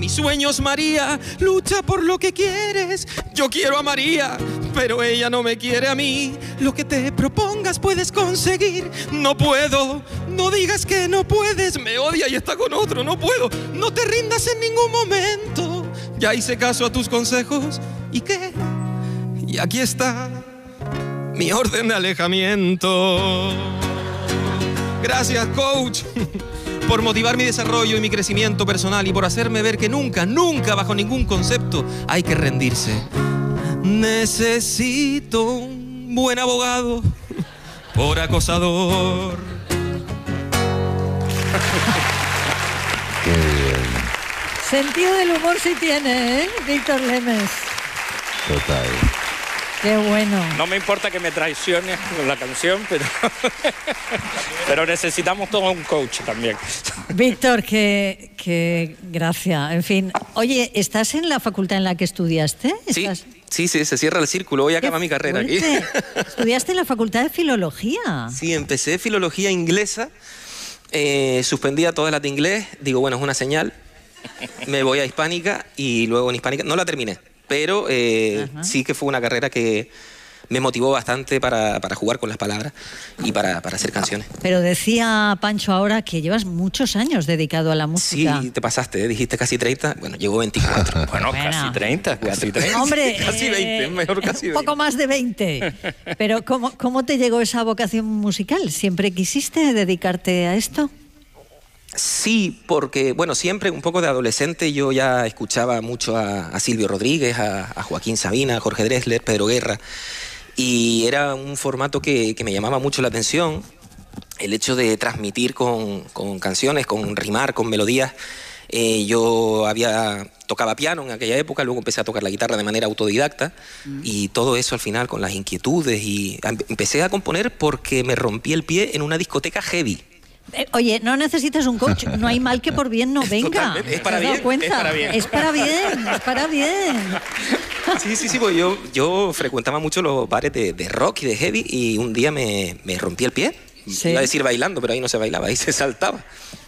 mis sueños, María, lucha por lo que quieres. Yo quiero a María, pero ella no me quiere a mí. Lo que te propongas puedes conseguir. No puedo, no digas que no puedes. Me odia y está con otro, no puedo. No te rindas en ningún momento. Ya hice caso a tus consejos. ¿Y qué? Y aquí está mi orden de alejamiento. Gracias, coach, por motivar mi desarrollo y mi crecimiento personal y por hacerme ver que nunca, nunca, bajo ningún concepto, hay que rendirse. Necesito un buen abogado por acosador. Qué bien. Sentido del humor sí tiene, ¿eh? Víctor Lemes. Total. Qué bueno. No me importa que me traiciones con la canción, pero necesitamos todo un coach también. Víctor, qué gracia. En fin, oye, ¿estás en la facultad en la que estudiaste? Sí, se cierra el círculo. Hoy acaba mi carrera aquí. ¿Estudiaste en la facultad de filología? Sí, empecé filología inglesa. Suspendía todas las de inglés. Digo, bueno, es una señal. Me voy a hispánica y luego en hispánica no la terminé. Pero sí que fue una carrera que me motivó bastante para jugar con las palabras y para hacer canciones. Pero decía Pancho ahora que llevas muchos años dedicado a la música. Sí, te pasaste, dijiste casi 30. Bueno, llevo 24. Bueno, casi 30. Casi 30. Hombre, casi 20, mejor casi 20. Un poco más de 20. Pero ¿cómo te llegó esa vocación musical? ¿Siempre quisiste dedicarte a esto? Sí, porque, bueno, siempre un poco de adolescente yo ya escuchaba mucho a Silvio Rodríguez, a Joaquín Sabina, a Jorge Drexler, Pedro Guerra, y era un formato que me llamaba mucho la atención, el hecho de transmitir con canciones, con rimar, con melodías. Yo tocaba piano en aquella época, luego empecé a tocar la guitarra de manera autodidacta y todo eso al final con las inquietudes y empecé a componer porque me rompí el pie en una discoteca heavy. Oye, no necesitas un coach, no hay mal que por bien no venga. Es para bien, es para bien. Es para bien. Sí, pues yo frecuentaba mucho los bares de rock y de heavy y un día me rompí el pie. Sí. Iba a decir bailando, pero ahí no se bailaba, ahí se saltaba.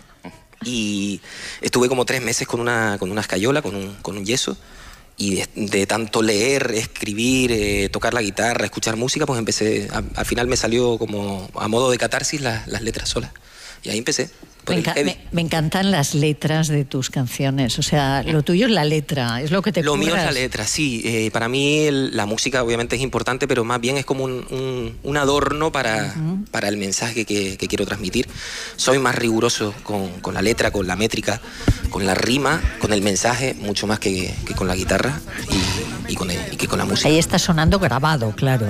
Y estuve como 3 meses con una escayola, con un yeso. Y de tanto leer, escribir, tocar la guitarra, escuchar música, pues empecé, al final me salió como a modo de catarsis las letras solas. Y ahí empecé. Me encantan las letras de tus canciones, o sea, lo tuyo es la letra, es lo que te Lo curras. mío es la letra, sí. Para mí la música obviamente es importante, pero más bien es como un adorno para el mensaje que quiero transmitir. Soy más riguroso con la letra, con la métrica, con la rima, con el mensaje, mucho más que con la guitarra y que con la música. Ahí está sonando grabado, claro.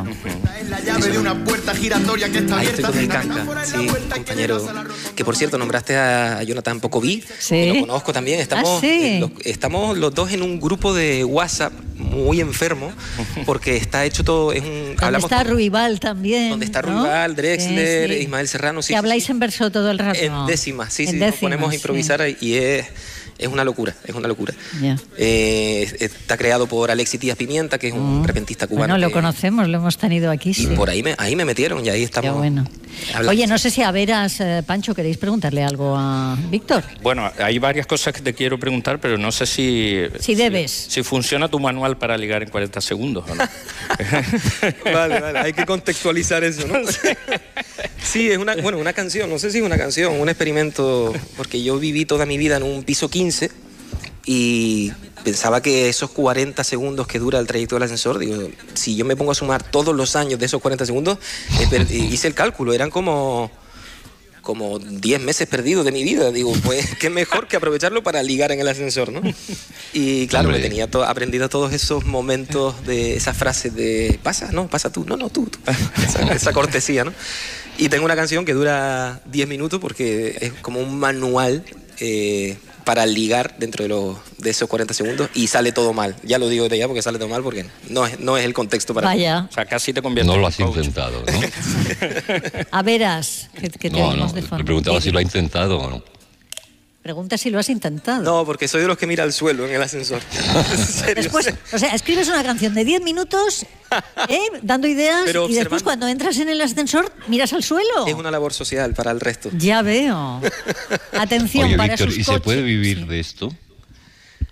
Ahí estoy con el canca, sí, compañero. Que por cierto, nombraste a Jonathan Pocoví, sí. Que lo conozco también. Estamos los dos en un grupo de WhatsApp muy enfermo, porque está hecho todo. Donde está Ruibal también. Donde está Ruibal, Drexler, sí. Ismael Serrano. Sí, que habláis en verso todo el rato. En décimas, sí, nos ponemos a improvisar y es una locura, Yeah. Está creado por Alexis Díaz Pimienta, que es un repentista cubano. Bueno, lo conocemos, lo hemos tenido aquí. Y por ahí me metieron y ahí estamos. Qué bueno. Oye, no sé si a veras, Pancho, ¿queréis preguntarle algo a Víctor? Bueno, hay varias cosas que te quiero preguntar, pero no sé si debes. Si funciona tu manual para ligar en 40 segundos o no. Vale, hay que contextualizar eso, ¿no? Sí, es una canción, no sé si es una canción, un experimento, porque yo viví toda mi vida en un piso 15 y pensaba que esos 40 segundos que dura el trayecto del ascensor, digo, si yo me pongo a sumar todos los años de esos 40 segundos, hice el cálculo, eran como 10 meses perdidos de mi vida. Digo, pues qué mejor que aprovecharlo para ligar en el ascensor, ¿no? Y claro, me tenía aprendido todos esos momentos de esas frases de pasa tú, no, tú. Esa cortesía, ¿no? Y tengo una canción que dura 10 minutos porque es como un manual para ligar dentro de esos 40 segundos y sale todo mal. Ya lo digo de ya porque sale todo mal porque no es el contexto para Vaya. O sea, casi te conviertes No lo has intentado, ¿no? A veras, que te oímos de fondo. Me preguntaba si lo ha intentado o no. Pregunta si lo has intentado. No, porque soy de los que mira al suelo en el ascensor. ¿En serio? Después, o sea, escribes una canción de 10 minutos, dando ideas, y después cuando entras en el ascensor, miras al suelo. Es una labor social para el resto. Ya veo. Atención. Oye, para Víctor, sus ¿y coches. se puede vivir de esto?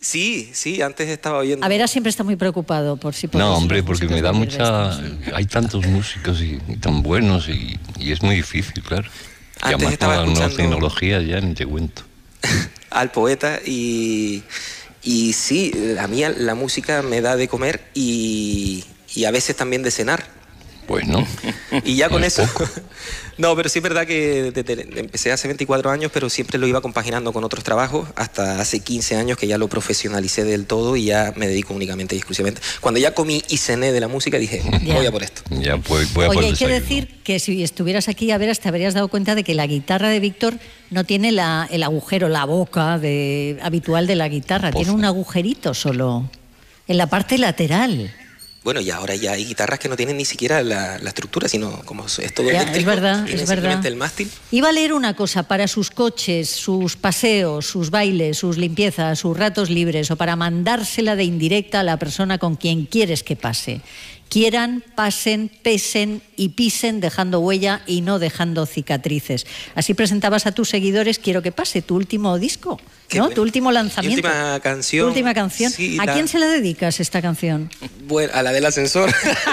Sí, antes estaba oyendo. A Vera siempre está muy preocupado por si... No, hombre, porque me da mucha... Hay tantos músicos y tan buenos y es muy difícil, claro. Antes además estaba con las nuevas escuchando tecnologías ya ni te cuento. al poeta y sí, a mí la música me da de comer y a veces también de cenar. Bueno. Y ya con no eso... No, pero sí es verdad que empecé hace 24 años, pero siempre lo iba compaginando con otros trabajos, hasta hace 15 años que ya lo profesionalicé del todo y ya me dedico únicamente y exclusivamente. Cuando ya comí y cené de la música, dije, voy a por esto. Ya voy a por Oye, hay que desayuno. decir que si estuvieras aquí a Veras te habrías dado cuenta de que la guitarra de Víctor no tiene el agujero, la boca habitual de la guitarra, tiene un agujerito solo en la parte lateral. Bueno, y ahora ya hay guitarras que no tienen ni siquiera la estructura, sino como es todo Ya, eléctrico. es verdad, tiene es verdad. simplemente el mástil. Iba a leer una cosa, para sus coches, sus paseos, sus bailes, sus limpiezas, sus ratos libres, o para mandársela de indirecta a la persona con quien quieres que pase. Quieran, pasen, pesen y pisen dejando huella y no dejando cicatrices. Así presentabas a tus seguidores Quiero que pase, tu último disco, Qué ¿no? bueno. Tu último lanzamiento. Mi última canción. Tu última canción. Sí, ¿A quién se la dedicas esta canción? Bueno, a la del ascensor.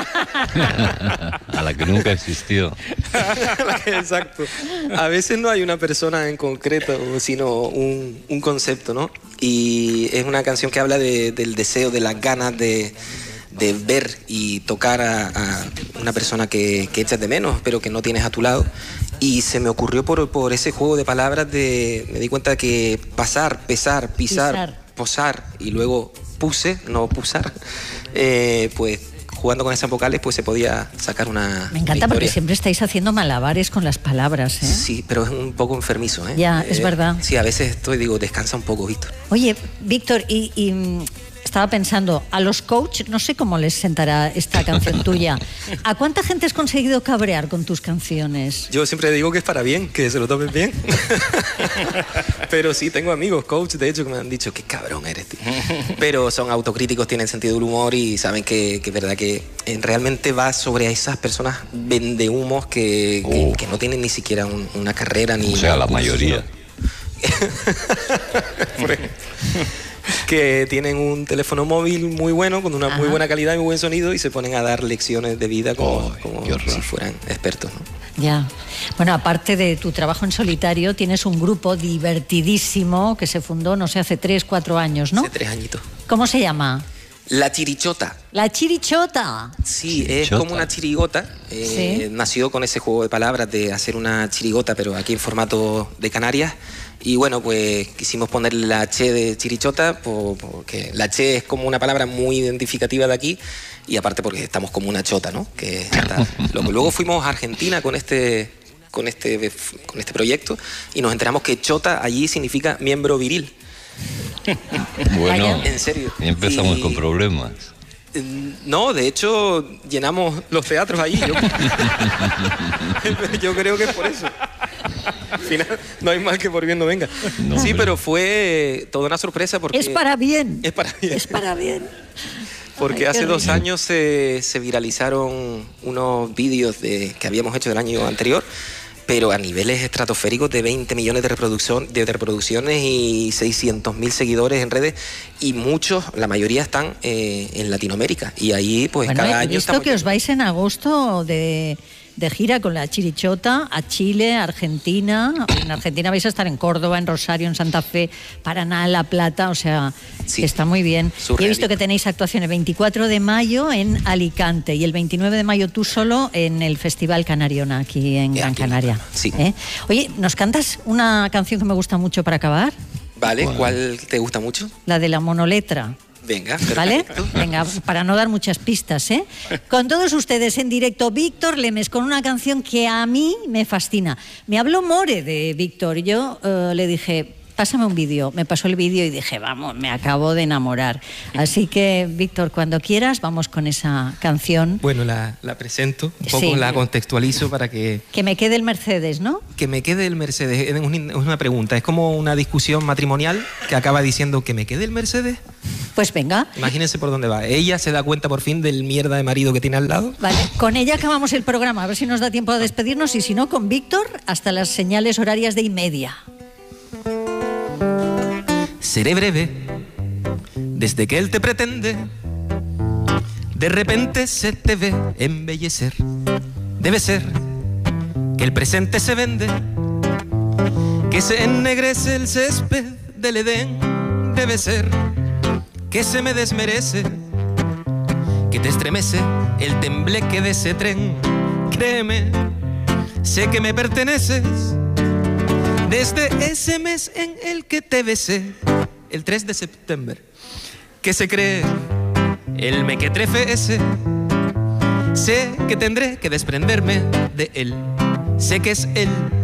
A la que nunca existió. Exacto. A veces no hay una persona en concreto, sino un concepto, ¿no? Y es una canción que habla del deseo, de las ganas de ver y tocar a una persona que echas de menos, pero que no tienes a tu lado. Y se me ocurrió por ese juego de palabras me di cuenta que pasar, pesar, pisar, posar y luego puse, no pusar, pues jugando con esas vocales pues se podía sacar una Me encanta historia. porque siempre estáis haciendo malabares con las palabras, ¿eh? Sí, pero es un poco enfermizo, ¿eh? Ya, es verdad. Sí, a veces digo, descansa un poco, Víctor. Oye, Víctor, estaba pensando, a los coach, no sé cómo les sentará esta canción tuya. ¿A cuánta gente has conseguido cabrear con tus canciones? Yo siempre digo que es para bien, que se lo tomen bien. Pero sí, tengo amigos, coach, de hecho, que me han dicho, qué cabrón eres, tío. Pero son autocríticos, tienen sentido del humor y saben que es verdad que realmente va sobre esas personas vendehumos que no tienen ni siquiera una carrera ni... O sea, la mayoría. Que tienen un teléfono móvil muy bueno, con una muy buena calidad y muy buen sonido y se ponen a dar lecciones de vida como si fueran expertos, ¿no? Ya. Bueno, aparte de tu trabajo en solitario, tienes un grupo divertidísimo que se fundó, no sé, hace 3, 4 años, ¿no? Hace 3 añitos. ¿Cómo se llama? La Chirichota. La Chirichota. Sí, es como una chirigota. Sí. Nació con ese juego de palabras de hacer una chirigota, pero aquí en formato de Canarias. Y bueno, pues quisimos ponerle la Che de Chirichota, porque la Che es como una palabra muy identificativa de aquí, y aparte porque estamos como una chota, ¿no? Que está loco. Luego fuimos a Argentina con este proyecto y nos enteramos que chota allí significa miembro viril. Bueno, en serio. Y empezamos con problemas. No, de hecho, llenamos los teatros allí. Yo creo que es por eso. Al final, no hay mal que por bien no venga. No, sí, hombre. pero fue toda una sorpresa porque... Es para bien. Es para bien. Es para bien. Porque Ay, hace qué 2 rico. años se viralizaron unos vídeos que habíamos hecho del año anterior, pero a niveles estratosféricos de 20 millones de reproducciones y 600.000 seguidores en redes, y muchos, la mayoría están en Latinoamérica. Y ahí, pues Bueno, cada he año visto estamos... que os vais en agosto de gira con la Chirichota a Chile, Argentina. En Argentina vais a estar en Córdoba, en Rosario, en Santa Fe, Paraná, La Plata, o sea, Sí. que está muy bien. Y he Surrealista. visto que tenéis actuaciones el 24 de mayo en Alicante y el 29 de mayo tú solo en el Festival Canariona, aquí en Gran Aquí, Canaria. sí. Oye, ¿nos cantas una canción que me gusta mucho para acabar? Vale, ¿cuál te gusta mucho? La de la monoletra. Venga, ¿Vale? perfecto. Venga, para no dar muchas pistas, ¿eh? Con todos ustedes en directo, Víctor Lemes, con una canción que a mí me fascina. Me habló More de Víctor y yo le dije, pásame un vídeo. Me pasó el vídeo y dije, vamos, me acabo de enamorar. Así que, Víctor, cuando quieras, vamos con esa canción. Bueno, la presento, un poco Sí. la contextualizo para que Me quede el Mercedes, ¿no? Pues venga. Imagínense por dónde va. Ella se da cuenta por fin del mierda de marido que tiene al lado. Vale, con ella acabamos el programa, a ver si nos da tiempo a despedirnos y si no, con Víctor hasta las señales horarias de 1:30. Seré breve, desde que él te pretende, de repente se te ve embellecer. Debe ser que el presente se vende, que se ennegrece el césped del Edén. Debe ser que se me desmerece, que te estremece el tembleque de ese tren. Créeme, sé que me perteneces desde ese mes en el que te besé, el 3 de septiembre, que se cree el mequetrefe ese. Sé que tendré que desprenderme de él, sé que es él